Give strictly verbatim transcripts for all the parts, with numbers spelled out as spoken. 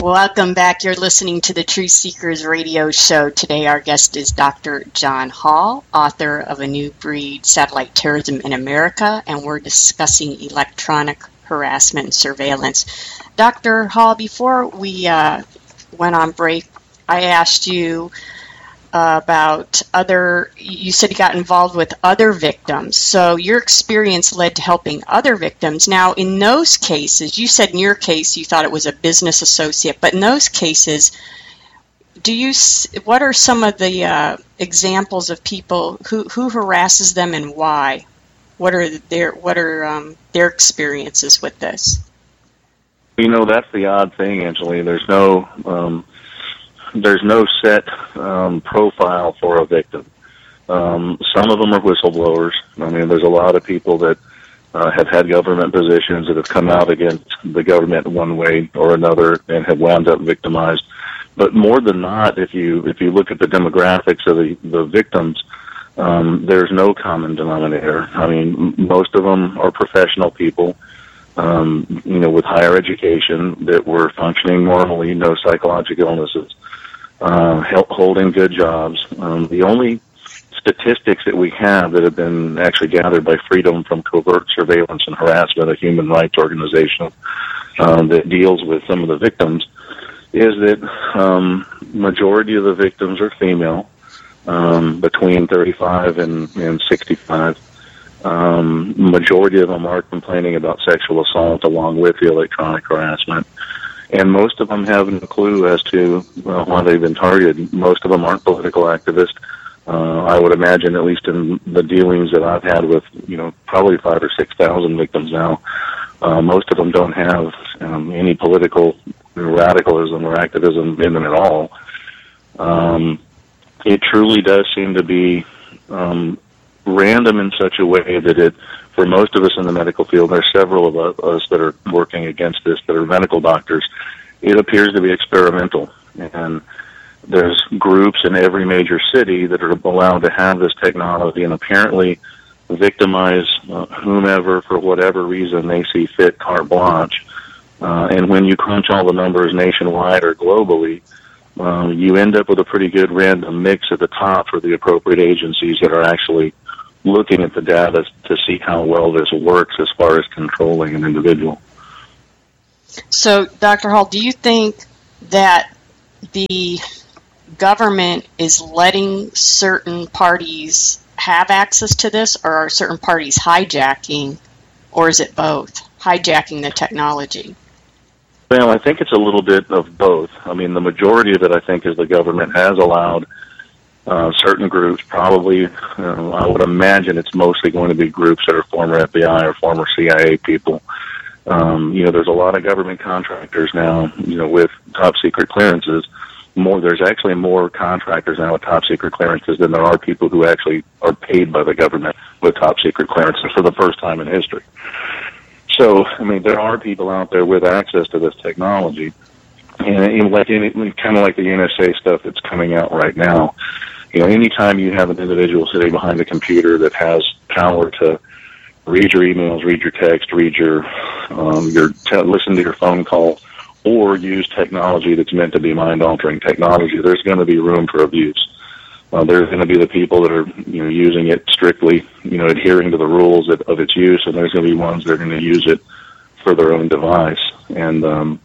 Welcome back. You're listening to the Truth Seekers radio show. Today our guest is Doctor John Hall, author of A New Breed, Satellite Terrorism in America, and we're discussing electronic harassment and surveillance. Doctor Hall, before we uh, went on break, I asked you uh, about other, you said you got involved with other victims. So your experience led to helping other victims. Now, in those cases, you said in your case you thought it was a business associate, but in those cases, do you, what are some of the uh, examples of people who, who harasses them and why? What are their, what are um, their experiences with this? You know, that's the odd thing, Angela. There's no, um, there's no set um, profile for a victim. Um, some of them are whistleblowers. I mean, there's a lot of people that uh, have had government positions that have come out against the government one way or another and have wound up victimized. But more than not, if you if you look at the demographics of the, the victims, um, there's no common denominator. I mean, most of them are professional people, um, you know, with higher education that were functioning normally, no psychological illnesses. Uh, help holding good jobs. Um, the only statistics that we have that have been actually gathered by Freedom from Covert Surveillance and Harassment, a human rights organization um, that deals with some of the victims, is that um, majority of the victims are female, um, between thirty-five and, and sixty-five. Um, majority of them are complaining about sexual assault along with the electronic harassment. And most of them have no clue as to uh, why they've been targeted. Most of them aren't political activists. Uh, I would imagine, at least in the dealings that I've had with, you know, probably five or six thousand victims now, uh, most of them don't have um, any political radicalism or activism in them at all. Um, it truly does seem to be um, random in such a way that it, for most of us in the medical field, there are several of us that are working against this that are medical doctors, it appears to be experimental. And there's groups in every major city that are allowed to have this technology and apparently victimize uh, whomever for whatever reason they see fit, carte blanche. Uh, and when you crunch all the numbers nationwide or globally, um, you end up with a pretty good random mix at the top for the appropriate agencies that are actually looking at the data to see how well this works as far as controlling an individual. So, Doctor Hall, do you think that the government is letting certain parties have access to this, or are certain parties hijacking, or is it both, hijacking the technology? Well, I think it's a little bit of both. I mean, the majority of it, I think, is the government has allowed Uh, certain groups, probably, uh, I would imagine it's mostly going to be groups that are former F B I or former C I A people. Um, you know, there's a lot of government contractors now, you know, with top secret clearances. More, there's actually more contractors now with top secret clearances than there are people who actually are paid by the government with top secret clearances for the first time in history. So, I mean, there are people out there with access to this technology. And like any, kind of like the N S A stuff that's coming out right now. You know, anytime you have an individual sitting behind a computer that has power to read your emails, read your text, read your, um, your te- listen to your phone call, or use technology that's meant to be mind-altering technology, there's going to be room for abuse. Uh, there's going to be the people that are, you know, using it strictly, you know, adhering to the rules of, of its use, and there's going to be ones that are going to use it for their own device. And um,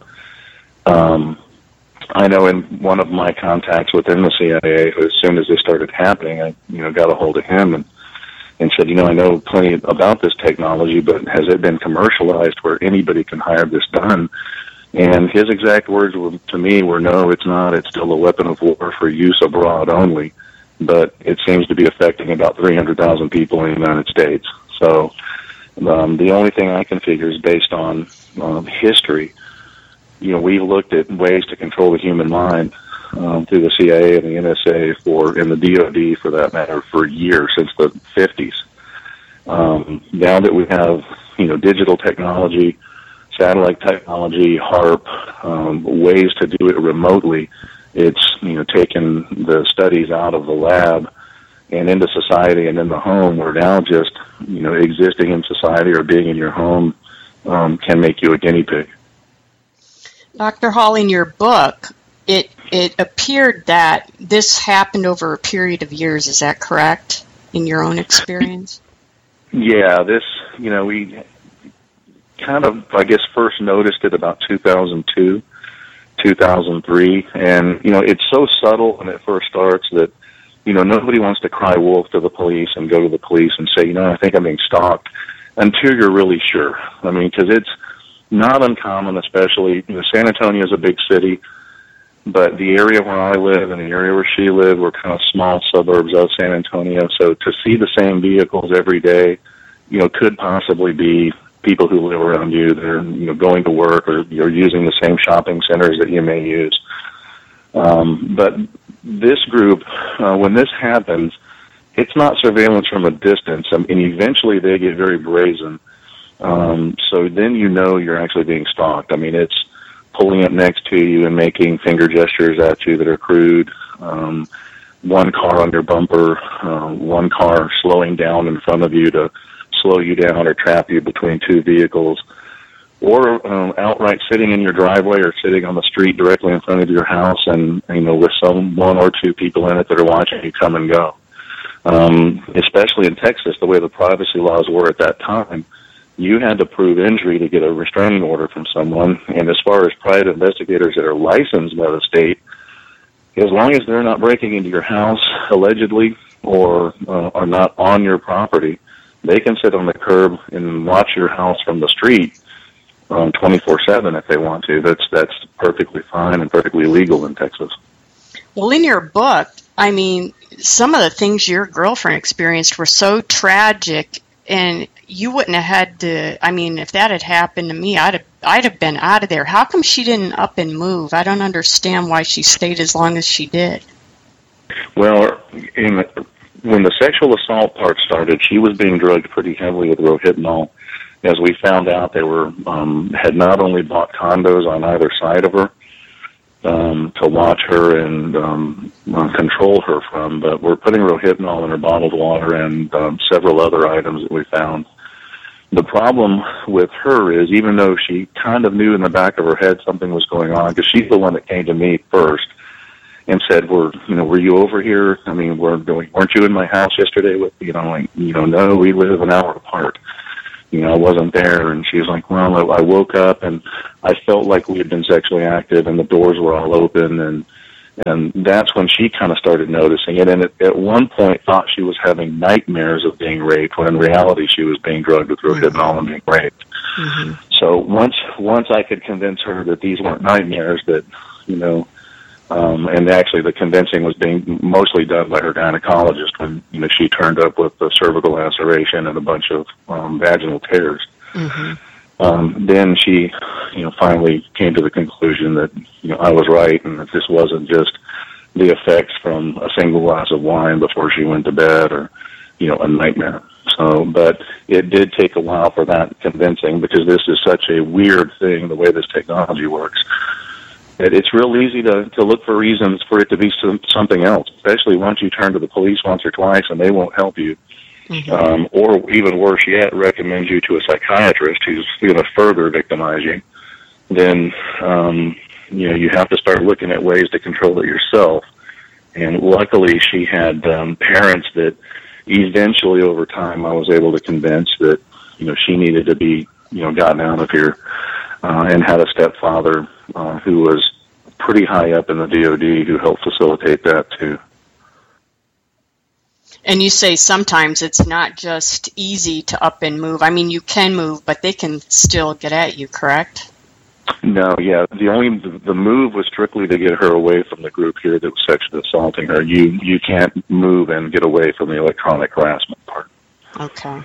um, I know in one of my contacts within the C I A, as soon as this started happening, I, you know, got a hold of him and, and said, you know, I know plenty about this technology, but has it been commercialized where anybody can have this done? And his exact words were, to me were, no, it's not. It's still a weapon of war for use abroad only, but it seems to be affecting about three hundred thousand people in the United States. So um, the only thing I can figure is based on um, history. You know, we've looked at ways to control the human mind um, through the C I A and the N S A for, and the D O D for that matter, for years, since the fifties. Um, now that we have, you know, digital technology, satellite technology, HAARP, um, ways to do it remotely, it's, you know, taken the studies out of the lab and into society and in the home, where now just, you know, existing in society or being in your home um, can make you a guinea pig. Doctor Hall, in your book, it it appeared that this happened over a period of years. Is that correct, in your own experience? Yeah, this, you know, we kind of, I guess, first noticed it about two thousand two, two thousand three, and, you know, it's so subtle when it first starts that, you know, nobody wants to cry wolf to the police and go to the police and say, you know, I think I'm being stalked, until you're really sure. I mean, because it's not uncommon, especially, you know, San Antonio is a big city, but the area where I live and the area where she lived were kind of small suburbs of San Antonio, so to see the same vehicles every day, you know, could possibly be people who live around you that are, you know, going to work, or you're using the same shopping centers that you may use. Um, but this group, uh, when this happens, it's not surveillance from a distance. I mean, eventually they get very brazen. Um, so then you know you're actually being stalked. I mean, it's pulling up next to you and making finger gestures at you that are crude. Um, one car on your bumper, uh, one car slowing down in front of you to slow you down or trap you between two vehicles, or um, outright sitting in your driveway or sitting on the street directly in front of your house, and, you know, with some one or two people in it that are watching you come and go. Um, especially in Texas, the way the privacy laws were at that time, you had to prove injury to get a restraining order from someone. And as far as private investigators that are licensed by the state, as long as they're not breaking into your house allegedly, or uh, are not on your property, they can sit on the curb and watch your house from the street um, twenty-four seven if they want to. That's that's perfectly fine and perfectly legal in Texas. Well, in your book, I mean, some of the things your girlfriend experienced were so tragic, and you wouldn't have had to, I mean, if that had happened to me, I'd have, I'd have been out of there. How come she didn't up and move? I don't understand why she stayed as long as she did. Well, in the, when the sexual assault part started, she was being drugged pretty heavily with Rohypnol. As we found out, they were um, had not only bought condos on either side of her um, to watch her and um, uh, control her from, but were putting Rohypnol in her bottled water and um, several other items that we found. The problem with her is, even though she kind of knew in the back of her head something was going on, because she's the one that came to me first and said, "Were you know, were you over here? I mean, were weren't you in my house yesterday?" With you know, like you know, no, we live an hour apart. You know, I wasn't there. And she was like, "Well, I, I woke up and I felt like we had been sexually active, and the doors were all open." And and that's when she kind of started noticing it. And at, at one point, thought she was having nightmares of being raped, when in reality she was being drugged with Rohypnol and being raped. Mm-hmm. So once once I could convince her that these weren't nightmares, that you know. Um, and actually, the convincing was being mostly done by her gynecologist when you know she turned up with the cervical laceration and a bunch of um, vaginal tears. Mm-hmm. Um, then she, you know, finally came to the conclusion that you know I was right, and that this wasn't just the effects from a single glass of wine before she went to bed, or you know, a nightmare. So, but it did take a while for that convincing, because this is such a weird thing, the way this technology works. It's real easy to, to look for reasons for it to be some, something else, especially once you turn to the police once or twice and they won't help you. Mm-hmm. Um, or even worse yet, recommend you to a psychiatrist who's going to further victimize you. Then, um, you know, you have to start looking at ways to control it yourself. And luckily she had um, parents that eventually over time I was able to convince that, you know, she needed to be, you know, gotten out of here. Uh, and had a stepfather uh, who was pretty high up in the D O D who helped facilitate that too. And you say sometimes it's not just easy to up and move. I mean, you can move, but they can still get at you, correct? No, yeah. The only the move was strictly to get her away from the group here that was sexually assaulting her. You you can't move and get away from the electronic harassment part. Okay.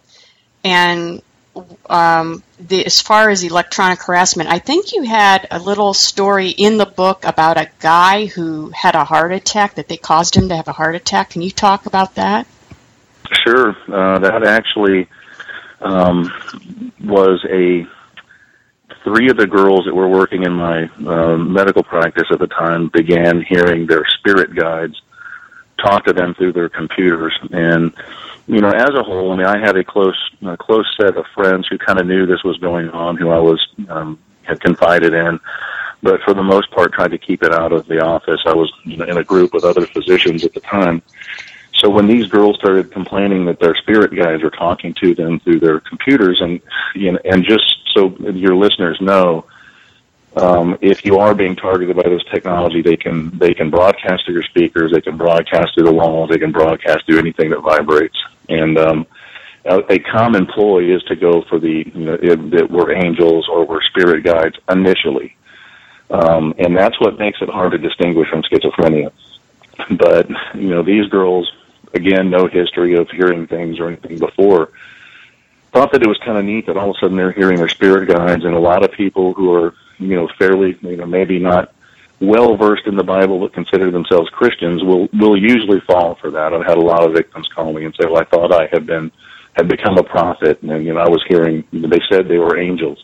And Um, the, as far as electronic harassment, I think you had a little story in the book about a guy who had a heart attack, that they caused him to have a heart attack. Can you talk about that? Sure. Uh, that actually um, was a three of the girls that were working in my uh, medical practice at the time began hearing their spirit guides talk to them through their computers. And you know, as a whole, I mean, I had a close, a close set of friends who kind of knew this was going on, who I was um, had confided in. but for the most part tried to keep it out of the office. I was, you know, in a group with other physicians at the time. So when these girls started complaining that their spirit guides were talking to them through their computers, and you know, and just so your listeners know, um, if you are being targeted by this technology, they can they can broadcast to your speakers, they can broadcast through the walls, they can broadcast through anything that vibrates. And um, a, a common ploy is to go for the, you know, it, that were angels or were spirit guides initially, um, and that's what makes it hard to distinguish from schizophrenia. But you know, these girls, again, no history of hearing things or anything before, thought that it was kind of neat that all of a sudden they're hearing their spirit guides. And a lot of people who are, you know, fairly, you know, maybe not well versed in the Bible but consider themselves Christians will will usually fall for that. I've had a lot of victims call me and say, "Well, I thought I had been had become a prophet, and you know, I was hearing they said they were angels."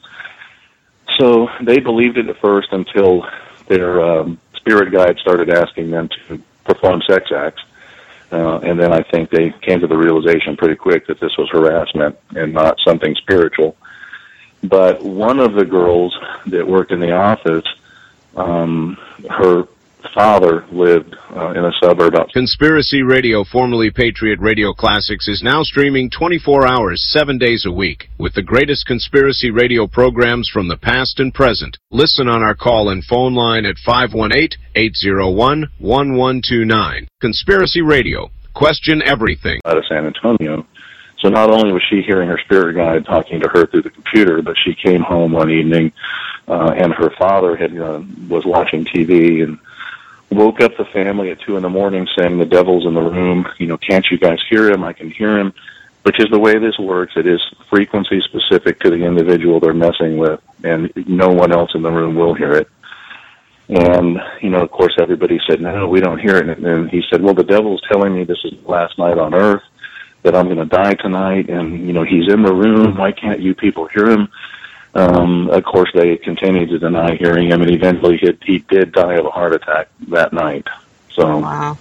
So they believed it at first until their um, spirit guide started asking them to perform sex acts. Uh, and then I think they came to the realization pretty quick that this was harassment and not something spiritual. But one of the girls that worked in the office, um, her father lived uh, in a suburb outside. Conspiracy Radio, formerly Patriot Radio Classics, is now streaming twenty-four hours, seven days a week, with the greatest conspiracy radio programs from the past and present. Listen on our call and phone line at five one eight, eight zero one, one one two nine. Conspiracy Radio. Question everything. Out of San Antonio. So not only was she hearing her spirit guide talking to her through the computer, but she came home one evening, uh, and her father had uh, was watching T V and woke up the family at two in the morning saying, "The devil's in the room. You know, can't you guys hear him? I can hear him." Which is the way this works. It is frequency specific to the individual they're messing with, and no one else in the room will hear it. And, you know, of course, everybody said, "No, we don't hear it." And then he said, "Well, the devil's telling me this is the last night on earth, that I'm going to die tonight, and, you know, he's in the room. Why can't you people hear him?" Um, of course, they continued to deny hearing him, and eventually he, he did die of a heart attack that night. So, wow.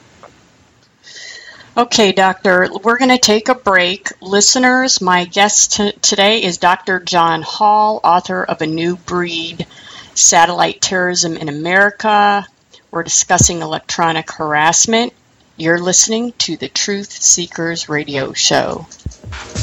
Okay, Doctor, we're going to take a break. Listeners, my guest t- today is Doctor John Hall, author of A New Breed, Satellite Terrorism in America. We're discussing electronic harassment. You're listening to the Truth Seekers Radio Show.